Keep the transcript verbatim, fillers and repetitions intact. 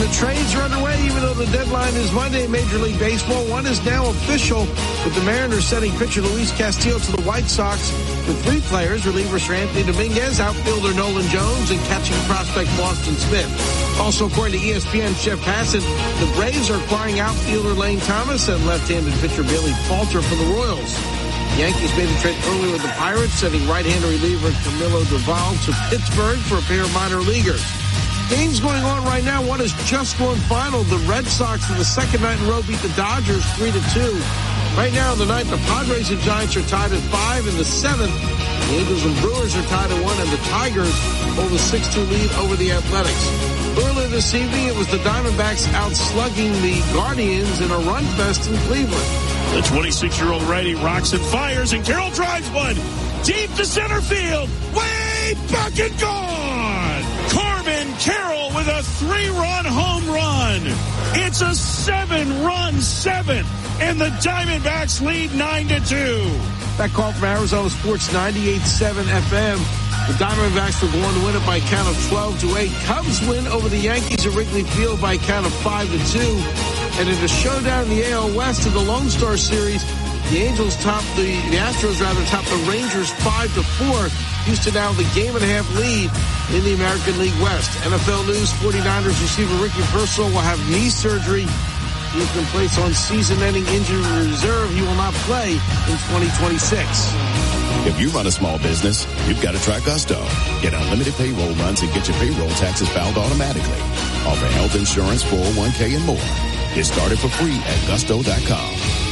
trades are underway, even though the deadline is Monday in Major League Baseball. One is now official, with the Mariners sending pitcher Luis Castillo to the White Sox with three players, relievers for Anthony Dominguez, outfielder Nolan Jones, and catching prospect Boston Smith. Also, according to E S P N's Jeff Passan, the Braves are acquiring outfielder Lane Thomas and left-handed pitcher Bailey Falter for the Royals. The Yankees made a trade earlier with the Pirates, sending right-handed reliever Camilo Doval to Pittsburgh for a pair of minor leaguers. Games going on right now. One is just one final. The Red Sox, for the second night in a row, beat the Dodgers three to two. Right now in the ninth, the Padres and Giants are tied at five. In the seventh, the Angels and Brewers are tied at one, and the Tigers hold a six two lead over the Athletics. Earlier this evening, it was the Diamondbacks out-slugging the Guardians in a run fest in Cleveland. The twenty-six-year-old righty rocks and fires, and Carroll drives one deep to center field. Way back and gone! Corbin Carroll with a three-run home run. It's a seven-run seventh, and the Diamondbacks lead nine to two. That call from Arizona Sports ninety-eight point seven F M. The Diamondbacks were going to win it by a count of twelve to eight. Cubs win over the Yankees at Wrigley Field by a count of five to two. And in a showdown in the A L West in the Lone Star Series, the Angels top the, the Astros rather top the Rangers five to four. Houston now with a game and a half lead in the American League West. N F L news, forty-niners receiver Ricky Pearsall will have knee surgery. He's been placed on season-ending injury reserve. He will not play in twenty twenty-six. If you run a small business, you've got to try Gusto. Get unlimited payroll runs and get your payroll taxes filed automatically. Offer health insurance, four oh one k, and more. Get started for free at gusto dot com.